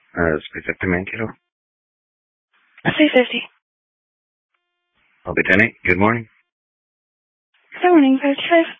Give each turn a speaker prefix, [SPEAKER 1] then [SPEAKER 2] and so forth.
[SPEAKER 1] Speak up to me, kiddo.
[SPEAKER 2] 350.
[SPEAKER 1] I'll be 10-8. Good morning.
[SPEAKER 2] Good morning, 55.